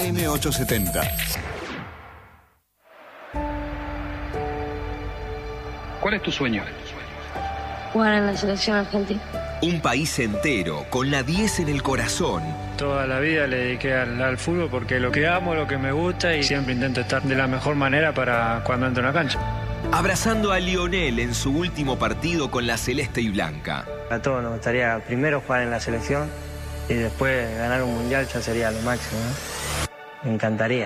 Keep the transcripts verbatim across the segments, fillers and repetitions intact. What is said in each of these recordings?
A M ochocientos setenta. ¿Cuál es tu sueño? Jugar en la selección argentina. Un país entero, con la diez en el corazón. Toda la vida le dediqué al, al fútbol porque lo que amo, lo que me gusta, y siempre intento estar de la mejor manera para cuando entro en la cancha. Abrazando a Lionel en su último partido con la celeste y blanca. A todos nos gustaría primero jugar en la selección y después ganar un mundial, ya sería lo máximo, ¿no? Me encantaría.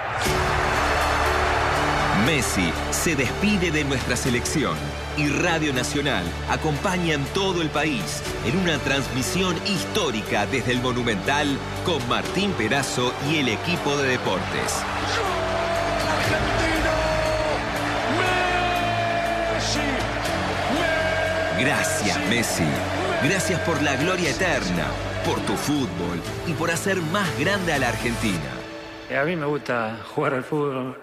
Messi se despide de nuestra selección y Radio Nacional acompaña en todo el país en una transmisión histórica desde el Monumental con Martín Perazo y el equipo de deportes. Gracias, Messi. Gracias por la gloria eterna, por tu fútbol y por hacer más grande a la Argentina. A mí me gusta jugar al fútbol.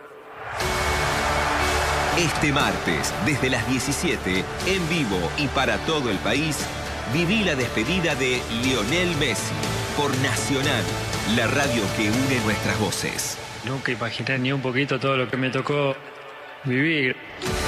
Este martes, desde las diecisiete, en vivo y para todo el país, viví la despedida de Lionel Messi por Nacional, la radio que une nuestras voces. Nunca imaginé ni un poquito todo lo que me tocó vivir.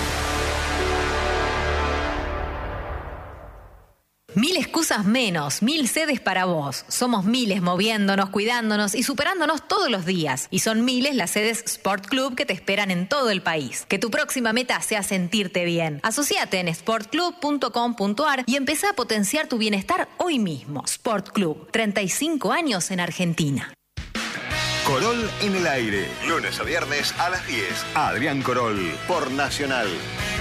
Mil excusas menos, mil sedes para vos. Somos miles moviéndonos, cuidándonos y superándonos todos los días. Y son miles las sedes Sport Club que te esperan en todo el país. Que tu próxima meta sea sentirte bien. Asociate en sport club punto com punto a r y empezá a potenciar tu bienestar hoy mismo. Sport Club, treinta y cinco años en Argentina. Corol en el aire. Lunes a viernes a las diez. Adrián Corol por Nacional.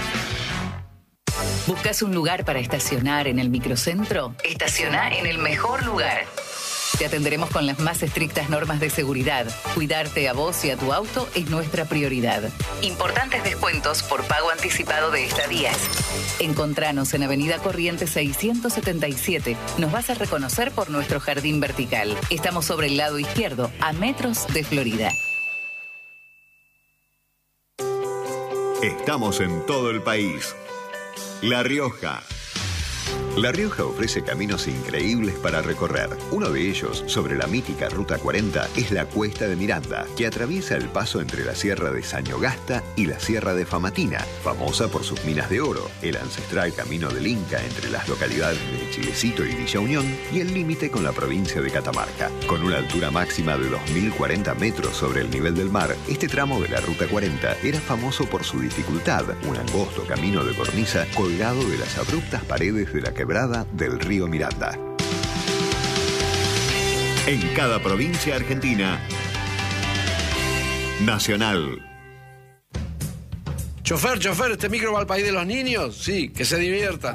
¿Buscas un lugar para estacionar en el microcentro? Estaciona en el mejor lugar. Te atenderemos con las más estrictas normas de seguridad. Cuidarte a vos y a tu auto es nuestra prioridad. Importantes descuentos por pago anticipado de estadías. Encontranos en Avenida Corrientes seiscientos setenta y siete. Nos vas a reconocer por nuestro jardín vertical. Estamos sobre el lado izquierdo, a metros de Florida. Estamos en todo el país. La Rioja. La Rioja ofrece caminos increíbles para recorrer. Uno de ellos, sobre la mítica Ruta cuarenta, es la Cuesta de Miranda, que atraviesa el paso entre la Sierra de Sañogasta y la Sierra de Famatina, famosa por sus minas de oro, el ancestral Camino del Inca entre las localidades de Chilecito y Villa Unión y el límite con la provincia de Catamarca. Con una altura máxima de dos mil cuarenta metros sobre el nivel del mar, este tramo de la Ruta cuarenta era famoso por su dificultad, un angosto camino de cornisa colgado de las abruptas paredes de la quebrada del río Miranda. En cada provincia argentina, Nacional. Chofer, chofer, ¿este micro va al país de los niños? Sí, que se diviertan.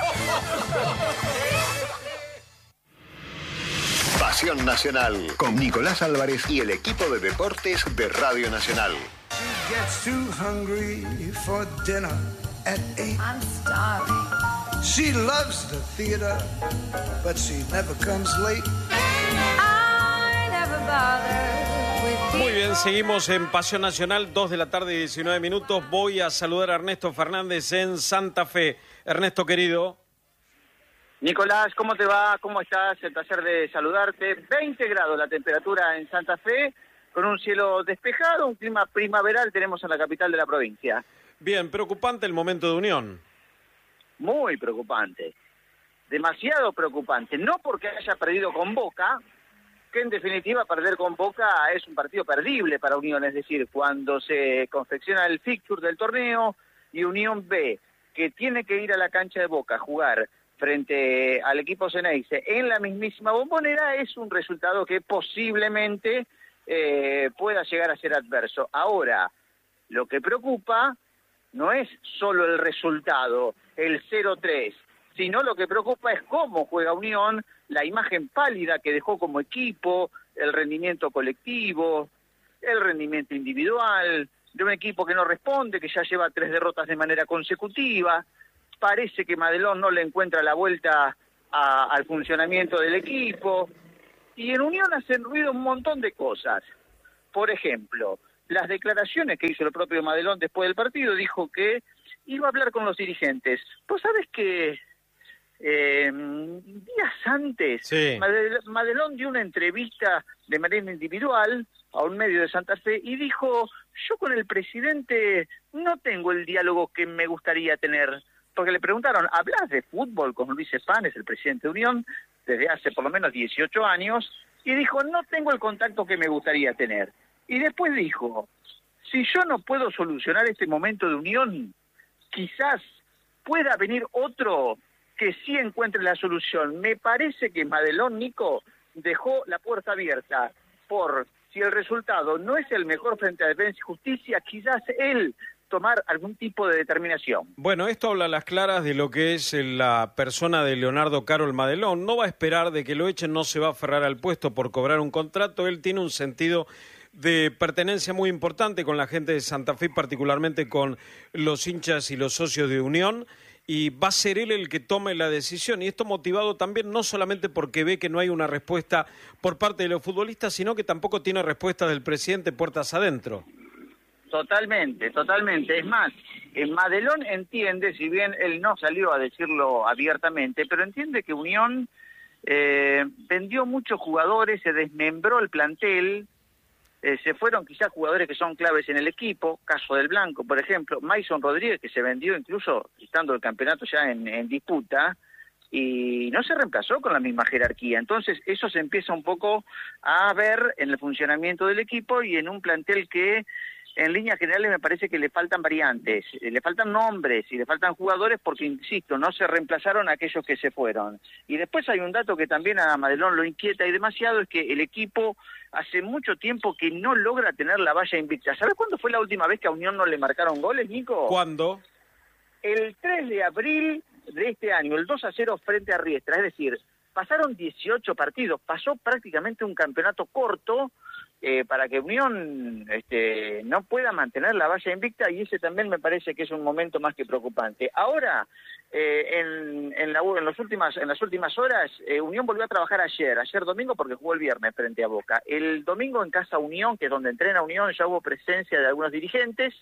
Pasión Nacional, con Nicolás Álvarez y el equipo de deportes de Radio Nacional. She gets too hungry for dinner at eight. I'm starving. She loves the theater, but she never comes late. I never bother with. Muy bien, seguimos en Pasión Nacional, dos de la tarde y diecinueve minutos. Voy a saludar a Ernesto Fernández en Santa Fe. Ernesto, querido. Nicolás, ¿cómo te va? ¿Cómo estás? El placer de saludarte. veinte grados la temperatura en Santa Fe, con un cielo despejado, un clima primaveral tenemos en la capital de la provincia. Bien, preocupante el momento de Unión. Muy preocupante, demasiado preocupante, no porque haya perdido con Boca, que en definitiva perder con Boca es un partido perdible para Unión, es decir, cuando se confecciona el fixture del torneo y Unión ve que tiene que ir a la cancha de Boca a jugar frente al equipo Ceneice en la mismísima Bombonera, es un resultado que posiblemente eh, pueda llegar a ser adverso. Ahora, lo que preocupa no es solo el resultado, el cero tres, sino lo que preocupa es cómo juega Unión, la imagen pálida que dejó como equipo, el rendimiento colectivo, el rendimiento individual, de un equipo que no responde, que ya lleva tres derrotas de manera consecutiva. Parece que Madelón no le encuentra la vuelta a, al funcionamiento del equipo, y en Unión hacen ruido un montón de cosas. Por ejemplo, las declaraciones que hizo el propio Madelón después del partido, dijo que iba a hablar con los dirigentes. Vos sabés que eh, días antes, sí. Madelón dio una entrevista de manera individual a un medio de Santa Fe y dijo, yo con el presidente no tengo el diálogo que me gustaría tener. Porque le preguntaron, ¿hablas de fútbol con Luis Espanes, el presidente de Unión, desde hace por lo menos dieciocho años? Y dijo, no tengo el contacto que me gustaría tener. Y después dijo, si yo no puedo solucionar este momento de unión, quizás pueda venir otro que sí encuentre la solución. Me parece que Madelón, Nico, dejó la puerta abierta por, si el resultado no es el mejor frente a Defensa y Justicia, quizás él tomar algún tipo de determinación. Bueno, esto habla a las claras de lo que es la persona de Leonardo Carol Madelón. No va a esperar de que lo echen, no se va a aferrar al puesto por cobrar un contrato. Él tiene un sentido de pertenencia muy importante con la gente de Santa Fe, particularmente con los hinchas y los socios de Unión, y va a ser él el que tome la decisión. Y esto motivado también no solamente porque ve que no hay una respuesta por parte de los futbolistas, sino que tampoco tiene respuesta del presidente puertas adentro. Totalmente, totalmente. Es más, Madelón entiende, si bien él no salió a decirlo abiertamente, pero entiende que Unión eh, vendió muchos jugadores, se desmembró el plantel, eh, se fueron quizás jugadores que son claves en el equipo, caso del Blanco, por ejemplo, Mason Rodríguez, que se vendió incluso estando el campeonato ya en, en disputa, y no se reemplazó con la misma jerarquía. Entonces eso se empieza un poco a ver en el funcionamiento del equipo y en un plantel que en líneas generales me parece que le faltan variantes, le faltan nombres y le faltan jugadores porque, insisto, no se reemplazaron a aquellos que se fueron. Y después hay un dato que también a Madelón lo inquieta y demasiado, es que el equipo hace mucho tiempo que no logra tener la valla invicta. ¿Sabes cuándo fue la última vez que a Unión no le marcaron goles, Nico? ¿Cuándo? El tres de abril de este año, el dos a cero frente a Riestra. Es decir, pasaron dieciocho partidos, pasó prácticamente un campeonato corto, Eh, para que Unión este, no pueda mantener la valla invicta, y ese también me parece que es un momento más que preocupante. Ahora, eh, en, en, la, en, los últimas, en las últimas horas, eh, Unión volvió a trabajar ayer, ayer domingo porque jugó el viernes frente a Boca. El domingo en Casa Unión, que es donde entrena Unión, ya hubo presencia de algunos dirigentes,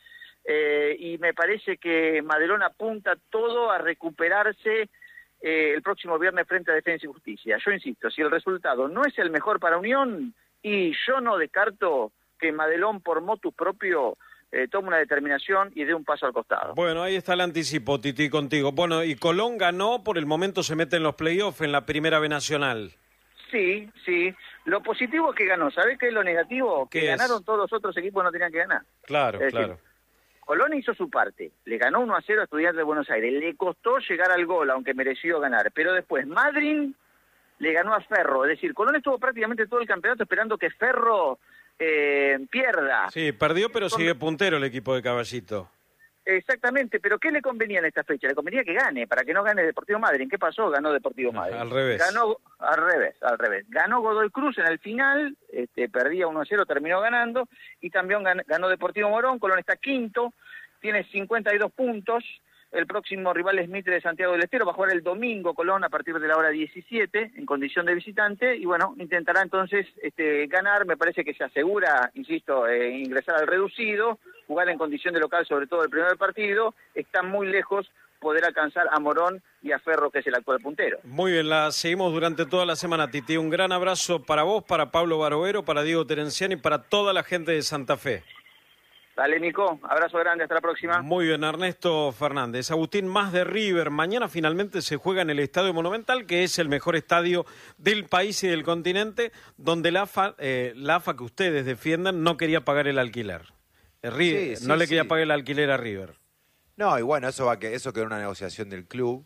eh, y me parece que Madelón apunta todo a recuperarse eh, el próximo viernes frente a Defensa y Justicia. Yo insisto, si el resultado no es el mejor para Unión, y yo no descarto que Madelón por motu propio eh, tome una determinación y dé un paso al costado. Bueno, ahí está el anticipo, Titi, contigo. Bueno, y Colón ganó, por el momento se mete en los playoffs en la Primera B Nacional. Sí, sí. Lo positivo es que ganó. ¿Sabés qué es lo negativo? Que ¿Qué ganaron es? todos los otros equipos, no tenían que ganar. Claro, es claro. Decir, Colón hizo su parte. Le ganó uno a cero a Estudiantes de Buenos Aires. Le costó llegar al gol, aunque mereció ganar. Pero después, Madryn le ganó a Ferro, es decir, Colón estuvo prácticamente todo el campeonato esperando que Ferro eh, pierda. Sí, perdió, pero Con... sigue puntero el equipo de Caballito. Exactamente, pero ¿qué le convenía en esta fecha? Le convenía que gane, para que no gane Deportivo Madryn. ¿Qué pasó? Ganó Deportivo Madryn. Al revés. Ganó, al revés, al revés. Ganó Godoy Cruz en el final, este, perdía uno a cero, terminó ganando, y también ganó, ganó Deportivo Morón. Colón está quinto, tiene cincuenta y dos puntos. El próximo rival es Mitre de Santiago del Estero, va a jugar el domingo Colón a partir de la hora diecisiete en condición de visitante, y bueno, intentará entonces este, ganar. Me parece que se asegura, insisto, eh, ingresar al reducido, jugar en condición de local, sobre todo el primer partido. Está muy lejos poder alcanzar a Morón y a Ferro, que es el actual puntero. Muy bien, la seguimos durante toda la semana, Titi. Un gran abrazo para vos, para Pablo Barovero, para Diego Terenciani y para toda la gente de Santa Fe. Dale, Nico, abrazo grande, hasta la próxima. Muy bien, Ernesto Fernández. Agustín, más de River. Mañana finalmente se juega en el Estadio Monumental, que es el mejor estadio del país y del continente, donde la AFA, eh, la AFA que ustedes defiendan, no quería pagar el alquiler. El River, sí, sí, no le quería sí. pagar el alquiler a River. No, y bueno, eso va que eso quedó en una negociación del club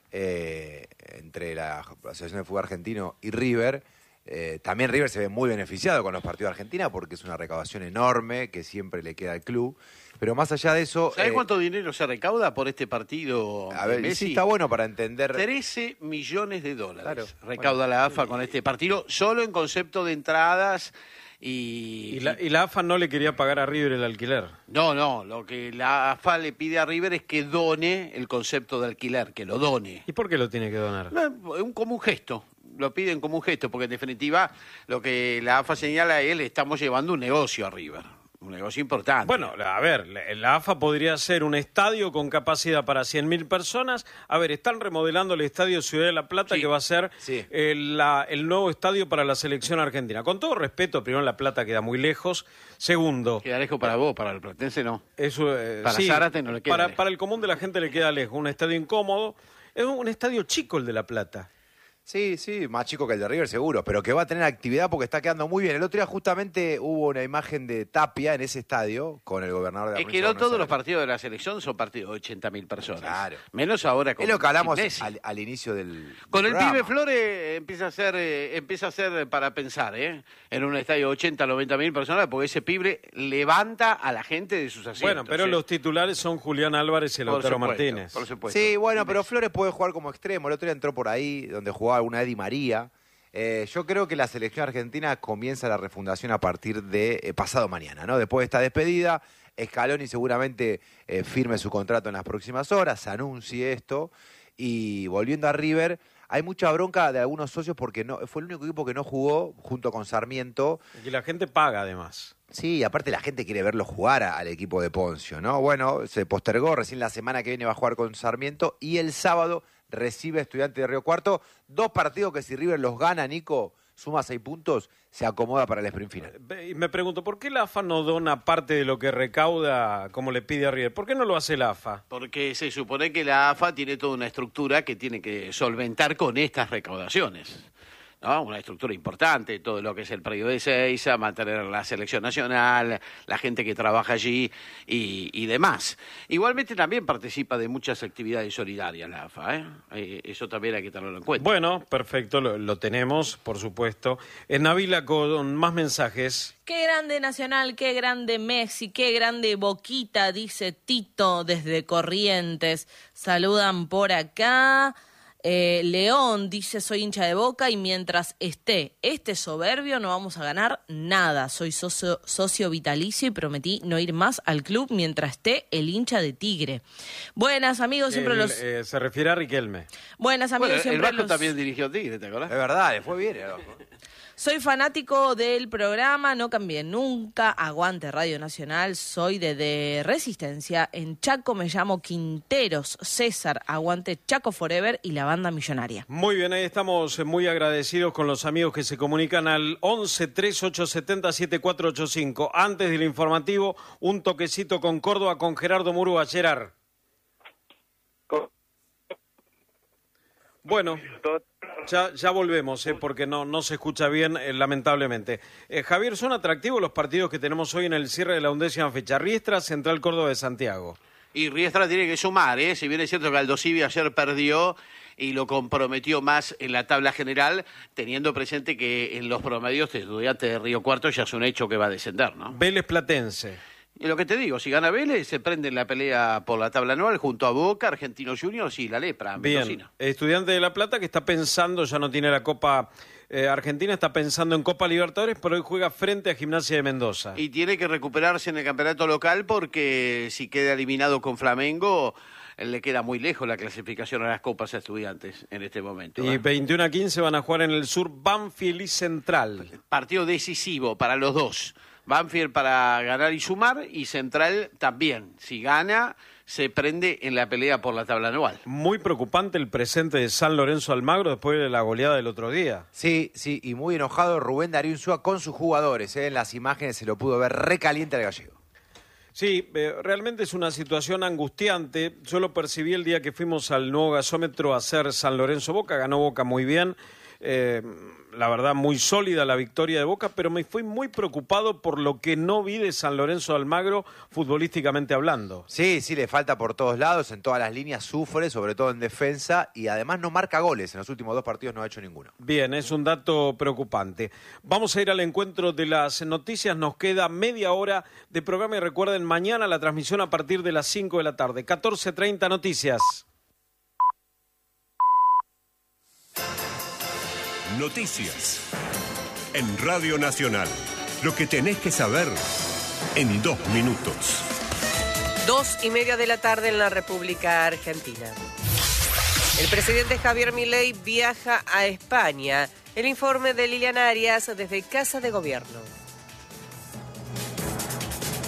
eh, entre la Asociación de Fútbol Argentino y River. Eh, también River se ve muy beneficiado con los partidos de Argentina porque es una recaudación enorme que siempre le queda al club. Pero más allá de eso... ¿Sabés eh, cuánto dinero se recauda por este partido? A ver, Messi? Sí está bueno para entender... trece millones de dólares claro, recauda bueno, la AFA con este partido, solo en concepto de entradas y... ¿Y la, y la AFA no le quería pagar a River el alquiler? No, no, lo que la AFA le pide a River es que done el concepto de alquiler, que lo done. ¿Y por qué lo tiene que donar? Un, como un gesto. Lo piden como un gesto, porque en definitiva lo que la AFA señala es, le estamos llevando un negocio a River. Un negocio importante. Bueno, a ver, la, la A F A podría ser un estadio con capacidad para cien mil personas. A ver, están remodelando el estadio Ciudad de la Plata, sí, que va a ser sí. el, la, el nuevo estadio para la selección argentina. Con todo respeto, primero, La Plata queda muy lejos. Segundo... Queda lejos para vos, para el platense no. Eso, eh, para sí, Zárate no le queda para, lejos. para el común de la gente le queda lejos. Un estadio incómodo. Es un estadio chico el de La Plata. Sí, sí, más chico que el de River seguro, pero que va a tener actividad porque está quedando muy bien. El otro día justamente hubo una imagen de Tapia en ese estadio con el gobernador de la Es provincia que no de todos Buenos los Aires. partidos de la selección son partidos de ochenta mil personas. Claro. Menos ahora con Es lo que hablamos Messi. al, al inicio del Con del el programa. pibe Flores empieza a ser eh, empieza a ser para pensar, ¿eh? En un estadio de ochenta, noventa mil personas, porque ese pibe levanta a la gente de sus asientos. Bueno, pero ¿eh? los titulares son Julián Álvarez y Por Lautaro supuesto, Martínez. por supuesto. Sí, bueno, pero Flores puede jugar como extremo. El otro día entró por ahí, donde jugaba una Eddie María. Eh, yo creo que la selección argentina comienza la refundación a partir de eh, pasado mañana, ¿no? Después de esta despedida, Scaloni seguramente eh, firme su contrato en las próximas horas, anuncie esto. Y volviendo a River, hay mucha bronca de algunos socios porque no fue el único equipo que no jugó junto con Sarmiento. Y la gente paga además. Sí, y aparte la gente quiere verlo jugar a- al equipo de Poncio, ¿no? Bueno, se postergó, recién la semana que viene va a jugar con Sarmiento y el sábado recibe a Estudiantes de Río Cuarto. Dos partidos que si River los gana, Nico, suma seis puntos, se acomoda para el sprint final. Y me pregunto, ¿por qué la A F A no dona parte de lo que recauda como le pide a River? ¿Por qué no lo hace la A F A? Porque se supone que la A F A tiene toda una estructura que tiene que solventar con estas recaudaciones, ¿no? Una estructura importante, todo lo que es el predio de Ezeiza, mantener la selección nacional, la gente que trabaja allí y, y demás. Igualmente también participa de muchas actividades solidarias la A F A, ¿eh? Eh, Eso también hay que tenerlo en cuenta. Bueno, perfecto, lo, lo tenemos, por supuesto. En Navila con más mensajes. Qué grande Nacional, qué grande Messi, qué grande Boquita, dice Tito desde Corrientes. Saludan por acá. Eh, León dice, soy hincha de Boca y mientras esté este soberbio no vamos a ganar nada. Soy socio, socio vitalicio y prometí no ir más al club mientras esté el hincha de Tigre. Buenas amigos, siempre El, los... eh, se refiere a Riquelme. Buenas amigos, Bueno, el siempre Vasco los... también dirigió Tigre, ¿te acordás? Es verdad, le fue bien. ¿no? Soy fanático del programa, no cambié nunca, aguante Radio Nacional, soy de, de Resistencia, en Chaco me llamo Quinteros, César, aguante Chaco Forever y la banda millonaria. Muy bien, ahí estamos eh, muy agradecidos con los amigos que se comunican al once, tres ocho siete cero, siete cuatro ocho cinco. Antes del informativo, un toquecito con Córdoba, con Gerardo Murúa. Gerard. Bueno, ya, ya volvemos, eh, porque no, no se escucha bien, eh, lamentablemente. Eh, Javier, ¿son atractivos los partidos que tenemos hoy en el cierre de la undécima fecha? Riestra, Central Córdoba de Santiago. Y Riestra tiene que sumar, ¿eh? Si bien es cierto que Aldosivi ayer perdió y lo comprometió más en la tabla general, teniendo presente que en los promedios de Estudiantes de Río Cuarto ya es un hecho que va a descender, ¿no? Vélez Platense. Y lo que te digo, si gana Vélez, se prende en la pelea por la tabla anual junto a Boca, Argentinos Juniors y la Lepra, Bien, Mendocino. Estudiante de La Plata que está pensando, ya no tiene la Copa eh, Argentina, está pensando en Copa Libertadores, pero hoy juega frente a Gimnasia de Mendoza. Y tiene que recuperarse en el campeonato local porque si queda eliminado con Flamengo, le queda muy lejos la clasificación a las Copas a Estudiantes en este momento. Y ¿eh? veintiuno a quince van a jugar en el sur Banfield y Central. Partido decisivo para los dos. Banfield para ganar y sumar y Central también. Si gana, se prende en la pelea por la tabla anual. Muy preocupante el presente de San Lorenzo Almagro después de la goleada del otro día. Sí, sí, y muy enojado Rubén Darío Insúa con sus jugadores. ¿eh? En las imágenes se lo pudo ver recaliente al gallego. Sí, eh, realmente es una situación angustiante. Yo lo percibí el día que fuimos al nuevo gasómetro a hacer San Lorenzo Boca. Ganó Boca muy bien. Eh, la verdad, muy sólida la victoria de Boca, pero me fui muy preocupado por lo que no vi de San Lorenzo de Almagro, futbolísticamente hablando. Sí, sí, le falta por todos lados, en todas las líneas sufre, sobre todo en defensa, y además no marca goles. En los últimos dos partidos no ha hecho ninguno. Bien, es un dato preocupante. Vamos a ir al encuentro de las noticias. Nos queda media hora de programa y recuerden, mañana la transmisión a partir de las cinco de la tarde. catorce treinta Noticias. Noticias en Radio Nacional. Lo que tenés que saber en dos minutos. Dos y media de la tarde en la República Argentina. El presidente Javier Milei viaja a España. El informe de Liliana Arias desde Casa de Gobierno.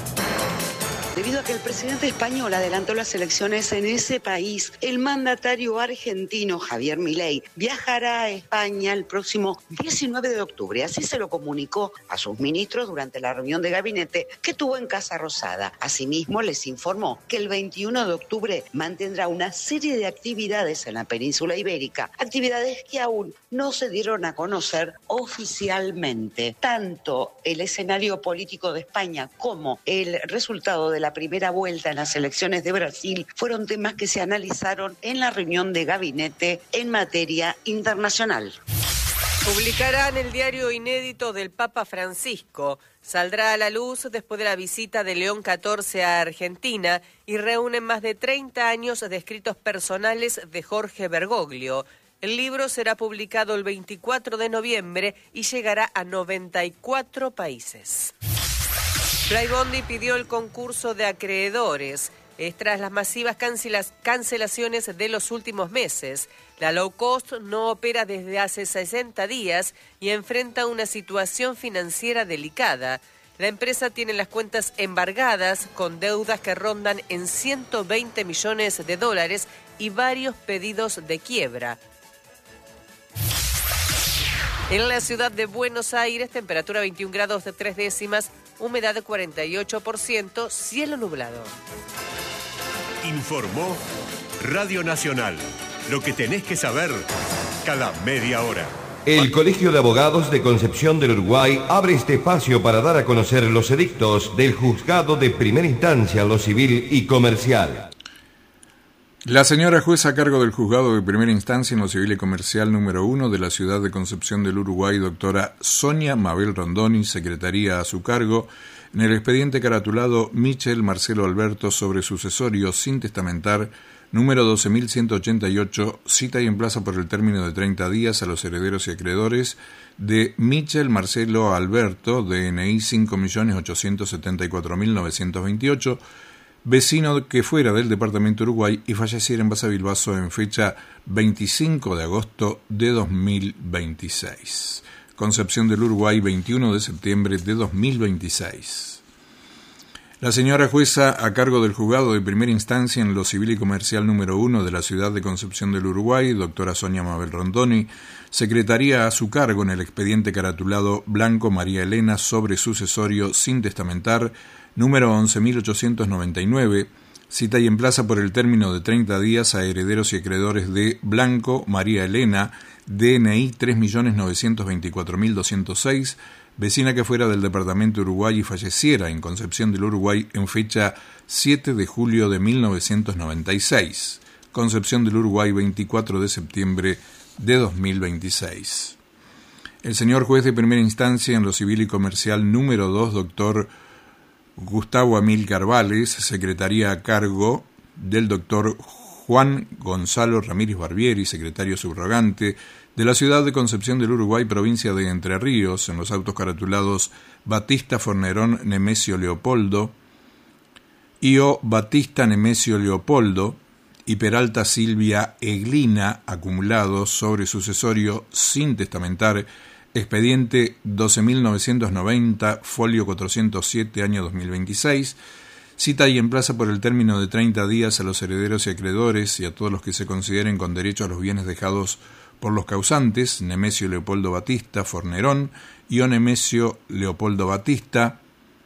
Debido a que el presidente español adelantó las elecciones en ese país, el mandatario argentino Javier Milei viajará a España el próximo diecinueve de octubre. Así se lo comunicó a sus ministros durante la reunión de gabinete que tuvo en Casa Rosada. Asimismo, les informó que el veintiuno de octubre mantendrá una serie de actividades en la península ibérica, actividades que aún no se dieron a conocer oficialmente. Tanto el escenario político de España como el resultado de la primera vuelta en las elecciones de Brasil fueron temas que se analizaron en la reunión de gabinete en materia internacional. Publicarán el diario inédito del Papa Francisco. Saldrá a la luz después de la visita de León catorce a Argentina y reúne más de treinta años de escritos personales de Jorge Bergoglio. El libro será publicado el veinticuatro de noviembre y llegará a noventa y cuatro países. Flybondi pidió el concurso de acreedores. Es tras las masivas cancelas, cancelaciones de los últimos meses. La low cost no opera desde hace sesenta días y enfrenta una situación financiera delicada. La empresa tiene las cuentas embargadas con deudas que rondan en ciento veinte millones de dólares y varios pedidos de quiebra. En la ciudad de Buenos Aires, temperatura veintiún grados de tres décimas, humedad de cuarenta y ocho por ciento, cielo nublado. Informó Radio Nacional. Lo que tenés que saber cada media hora. El Colegio de Abogados de Concepción del Uruguay abre este espacio para dar a conocer los edictos del Juzgado de Primera Instancia en lo civil y comercial. La señora jueza a cargo del Juzgado de Primera Instancia en lo civil y comercial número uno de la ciudad de Concepción del Uruguay, doctora Sonia Mabel Rondoni, secretaría a su cargo, en el expediente caratulado Michel Marcelo Alberto sobre sucesorio sin testamentar, número doce mil ciento ochenta y ocho, cita y emplaza por el término de treinta días a los herederos y acreedores de Michel Marcelo Alberto, D N I cinco millones ochocientos setenta y cuatro mil novecientos veintiocho, vecino que fuera del departamento Uruguay y falleciera en Basavilbaso en fecha veinticinco de agosto de dos mil veintiséis. Concepción del Uruguay, veintiuno de septiembre de dos mil veintiséis. La señora jueza a cargo del Juzgado de Primera Instancia en lo civil y comercial número uno de la ciudad de Concepción del Uruguay, doctora Sonia Mabel Rondoni, secretaría a su cargo en el expediente caratulado Blanco María Elena sobre sucesorio sin testamentar, número once mil ochocientos noventa y nueve, cita y emplaza por el término de treinta días a herederos y acreedores de Blanco María Elena, D N I tres millones novecientos veinticuatro mil doscientos seis, vecina que fuera del departamento Uruguay y falleciera en Concepción del Uruguay en fecha siete de julio de mil novecientos noventa y seis. Concepción del Uruguay, veinticuatro de septiembre de dos mil veintiséis. El señor juez de primera instancia en lo civil y comercial número dos, doctor Gustavo Amílcar Vales, secretaría a cargo del doctor Juan Gonzalo Ramírez Barbieri, secretario subrogante de la ciudad de Concepción del Uruguay, provincia de Entre Ríos, en los autos caratulados Batista Fornerón Nemesio Leopoldo, I O Batista Nemesio Leopoldo y Peralta Silvia Eglina, acumulados sobre sucesorio sin testamentar, expediente doce mil novecientos noventa, folio cuatrocientos siete, año dos mil veintiséis, cita y emplaza por el término de treinta días a los herederos y acreedores y a todos los que se consideren con derecho a los bienes dejados por los causantes, Nemesio Leopoldo Batista Fornerón y O Nemesio Leopoldo Batista,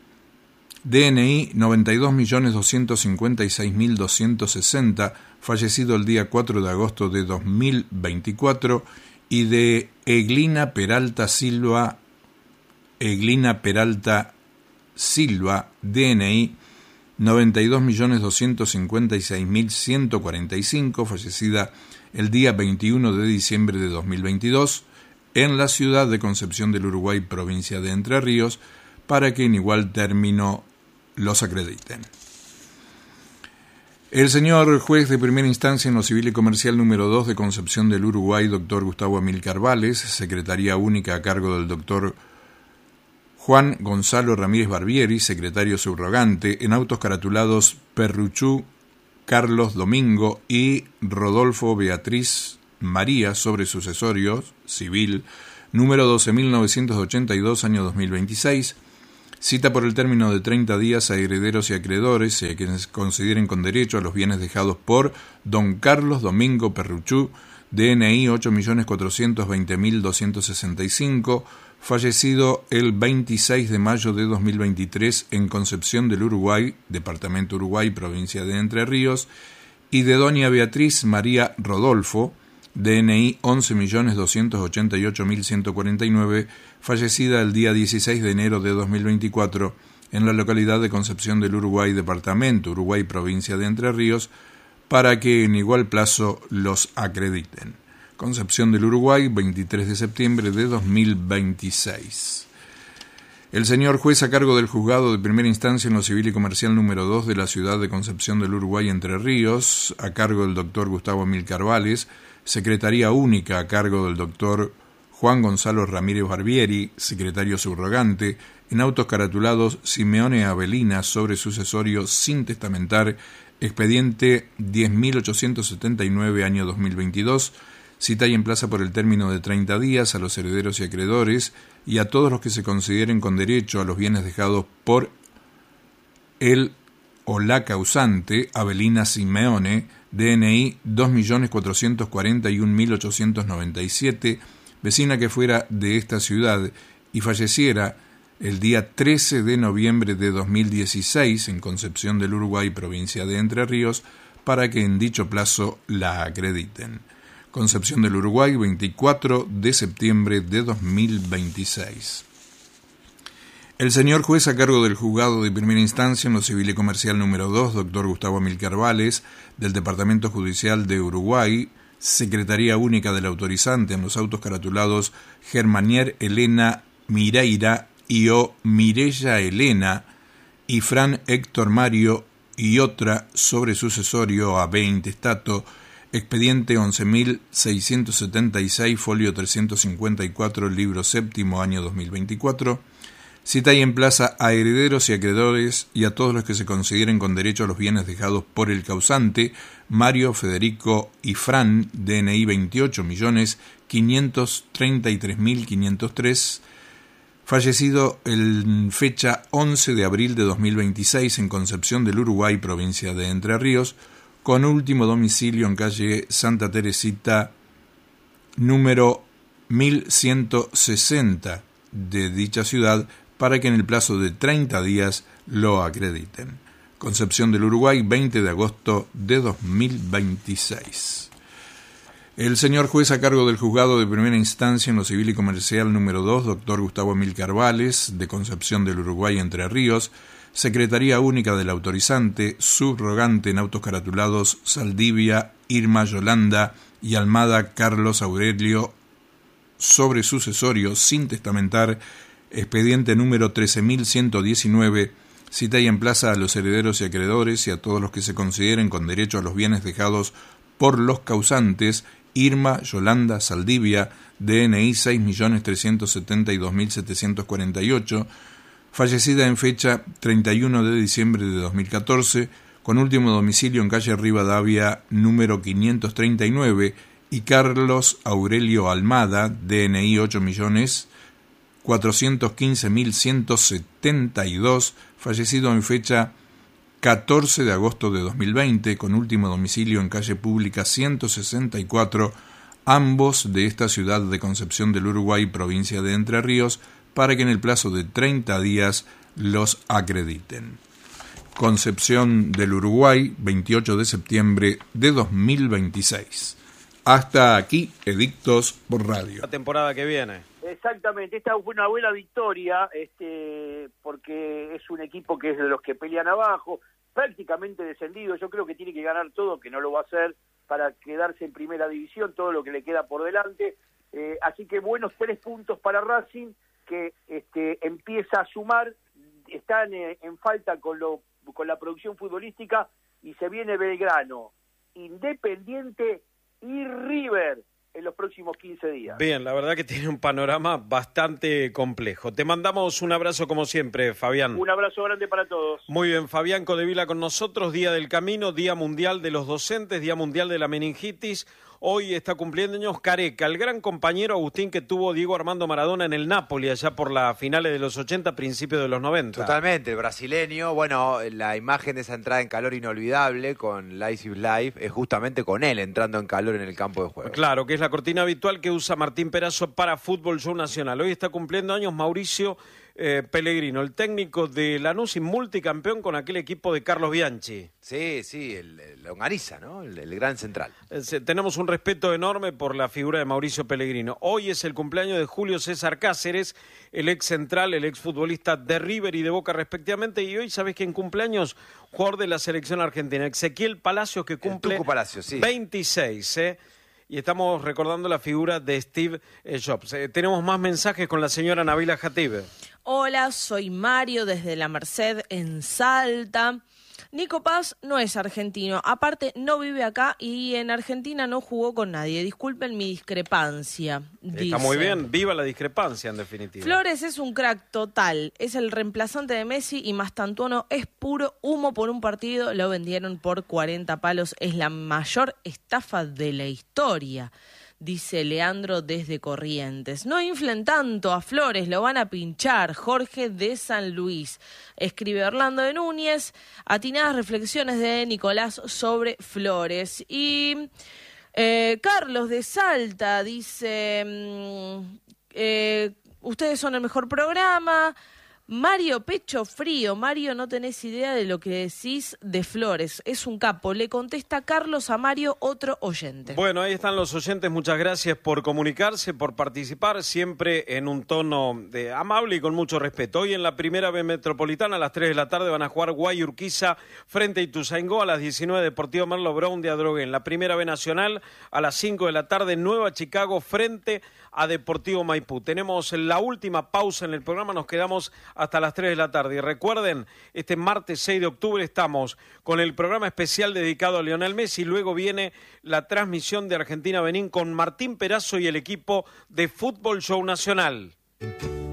D N I noventa y dos millones doscientos cincuenta y seis mil doscientos sesenta, fallecido el día cuatro de agosto de dos mil veinticuatro, y de Eglina Peralta Silva, Eglina Peralta Silva, D N I noventa y dos millones doscientos cincuenta y seis mil ciento cuarenta y cinco, fallecida el día veintiuno de diciembre de dos mil veintidós, en la ciudad de Concepción del Uruguay, provincia de Entre Ríos, para que en igual término los acrediten. El señor juez de primera instancia en lo civil y comercial número dos de Concepción del Uruguay, doctor Gustavo Amílcar Vales, secretaría única a cargo del doctor Juan Gonzalo Ramírez Barbieri, secretario subrogante, en autos caratulados Perruchú Carlos Domingo y Rodolfo Beatriz María sobre sucesorios civil número doce mil novecientos ochenta y dos, año dos mil veintiséis, Cita por el término de treinta días a herederos y acreedores y a quienes consideren con derecho a los bienes dejados por don Carlos Domingo Perruchú, D N I ocho millones cuatrocientos veinte mil doscientos sesenta y cinco, fallecido el veintiséis de mayo de dos mil veintitrés en Concepción del Uruguay, departamento Uruguay, provincia de Entre Ríos, y de doña Beatriz María Rodolfo, D N I once millones doscientos ochenta y ocho mil ciento cuarenta y nueve, fallecida el día dieciséis de enero de dos mil veinticuatro en la localidad de Concepción del Uruguay, departamento Uruguay, provincia de Entre Ríos, para que en igual plazo los acrediten. Concepción del Uruguay, veintitrés de septiembre de dos mil veintiséis. El señor juez a cargo del juzgado de primera instancia en lo civil y comercial número dos de la ciudad de Concepción del Uruguay, Entre Ríos, a cargo del doctor Gustavo Amílcar Vales, secretaría única a cargo del doctor Juan Gonzalo Ramírez Barbieri, secretario subrogante, en autos caratulados Simeone Avelina sobre sucesorio sin testamentar, expediente diez mil ochocientos setenta y nueve, año dos mil veintidós, cita y emplaza por el término de treinta días a los herederos y acreedores y a todos los que se consideren con derecho a los bienes dejados por el o la causante, Avelina Simeone, D N I dos millones cuatrocientos cuarenta y un mil ochocientos noventa y siete, vecina que fuera de esta ciudad y falleciera el día trece de noviembre de dos mil dieciséis en Concepción del Uruguay, provincia de Entre Ríos, para que en dicho plazo la acrediten. Concepción del Uruguay, veinticuatro de septiembre de dos mil veintiséis. El señor juez a cargo del juzgado de primera instancia en lo civil y comercial número dos, doctor Gustavo Amílcar Vales, del Departamento Judicial de Uruguay, Secretaría Única del Autorizante en los autos caratulados Germanier Elena Mireira y o Mireya Elena y Fran Héctor Mario y otra sobre sucesorio a B intestato, expediente once mil seiscientos setenta y seis, folio trescientos cincuenta y cuatro, libro séptimo, año dos mil veinticuatro, cita y emplaza a herederos y acreedores y a todos los que se consideren con derecho a los bienes dejados por el causante, Mario, Federico y Fran, D N I veintiocho millones quinientos treinta y tres mil quinientos tres, fallecido en fecha once de abril de dos mil veintiséis en Concepción del Uruguay, provincia de Entre Ríos, con último domicilio en calle Santa Teresita, número mil ciento sesenta de dicha ciudad, para que en el plazo de treinta días lo acrediten. Concepción del Uruguay, veinte de agosto de dos mil veintiséis. El señor juez a cargo del juzgado de primera instancia en lo civil y comercial número dos, doctor Gustavo Amílcar Vales, de Concepción del Uruguay, Entre Ríos, Secretaría Única del Autorizante, subrogante en autos caratulados Saldivia, Irma Yolanda y Almada Carlos Aurelio, sobre sucesorio sin testamentar, expediente número trece mil ciento diecinueve, cita y emplaza a los herederos y acreedores y a todos los que se consideren con derecho a los bienes dejados por los causantes, Irma Yolanda Saldivia, D N I seis millones trescientos setenta y dos mil setecientos cuarenta y ocho, fallecida en fecha treinta y uno de diciembre de dos mil catorce, con último domicilio en calle Rivadavia número quinientos treinta y nueve, y Carlos Aurelio Almada, D N I ocho millones cuatrocientos quince mil ciento setenta y dos, fallecido en fecha catorce de agosto de dos mil veinte, con último domicilio en calle Pública ciento sesenta y cuatro, ambos de esta ciudad de Concepción del Uruguay, provincia de Entre Ríos, para que en el plazo de treinta días los acrediten. Concepción del Uruguay, veintiocho de septiembre de dos mil veintiséis. Hasta aquí, edictos por radio. La temporada que viene. Exactamente, esta fue una buena victoria, este, porque es un equipo que es de los que pelean abajo, prácticamente descendido. Yo creo que tiene que ganar todo, que no lo va a hacer, para quedarse en primera división, todo lo que le queda por delante. Eh, así que buenos tres puntos para Racing, que este, empieza a sumar, están eh, en falta con, lo, con la producción futbolística, y se viene Belgrano, Independiente y River en los próximos quince días. Bien, la verdad que tiene un panorama bastante complejo. Te mandamos un abrazo como siempre, Fabián. Un abrazo grande para todos. Muy bien, Fabián Codevila con nosotros, Día del Camino, Día Mundial de los Docentes, Día Mundial de la Meningitis. Hoy está cumpliendo años Careca, el gran compañero Agustín que tuvo Diego Armando Maradona en el Napoli allá por las finales de los ochenta, principios de los noventa. Totalmente, el brasileño. Bueno, la imagen de esa entrada en calor inolvidable con Life is Life es justamente con él entrando en calor en el campo de juego. Claro, que es la cortina habitual que usa Martín Perazo para Fútbol Show Nacional. Hoy está cumpliendo años Mauricio eh, Pellegrino, el técnico de Lanús y multicampeón con aquel equipo de Carlos Bianchi. Sí, sí, el, el Longaniza, ¿no? El, el gran central. Eh, tenemos un respeto enorme por la figura de Mauricio Pellegrino. Hoy es el cumpleaños de Julio César Cáceres, el ex central, el ex futbolista de River y de Boca respectivamente. Y hoy, ¿sabés quién cumpleaños? Jugador de la selección argentina, Ezequiel Palacios, que cumple Palacios, sí. veintiséis, ¿eh? Y estamos recordando la figura de Steve Jobs. Eh, tenemos más mensajes con la señora Nabila Jatib. Hola, soy Mario desde La Merced en Salta. Nico Paz no es argentino, aparte no vive acá y en Argentina no jugó con nadie. Disculpen mi discrepancia. Está dice. muy bien, viva la discrepancia en definitiva. Flores es un crack total, es el reemplazante de Messi y Mastantuono es puro humo por un partido, lo vendieron por cuarenta palos, es la mayor estafa de la historia. Dice Leandro desde Corrientes. No inflen tanto a Flores, lo van a pinchar. Jorge de San Luis. Escribe Orlando de Núñez. Atinadas reflexiones de Nicolás sobre Flores. Y eh, Carlos de Salta dice, eh, ustedes son el mejor programa. Mario Pecho Frío, Mario, no tenés idea de lo que decís de Flores, es un capo, le contesta Carlos a Mario, otro oyente. Bueno, ahí están los oyentes, muchas gracias por comunicarse, por participar, siempre en un tono de amable y con mucho respeto. Hoy en la primera B Metropolitana a las tres de la tarde van a jugar Guayurquiza frente a Ituzaingó, a las diecinueve Deportivo Merlo Brown de Adrogué. En la primera B Nacional a las cinco de la tarde Nueva Chicago frente a Deportivo Maipú. Tenemos la última pausa en el programa, nos quedamos hasta las tres de la tarde. Y recuerden, este martes seis de octubre estamos con el programa especial dedicado a Lionel Messi. Luego viene la transmisión de Argentina-Benín con Martín Perazo y el equipo de Fútbol Show Nacional.